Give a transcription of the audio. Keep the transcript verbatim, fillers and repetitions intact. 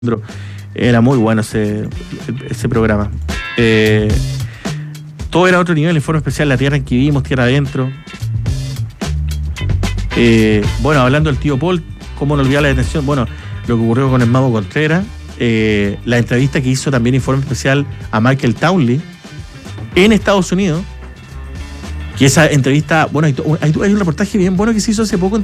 Era muy bueno ese, ese programa. Eh, todo era otro nivel, informe especial, la tierra en que vivimos, tierra adentro. Eh, bueno, hablando del tío Paul, cómo no olvidar la detención, bueno, lo que ocurrió con el Mago Contreras, eh, la entrevista que hizo también informe especial a Michael Townley en Estados Unidos, que esa entrevista, bueno, hay, hay, hay un reportaje bien bueno que se hizo hace poco en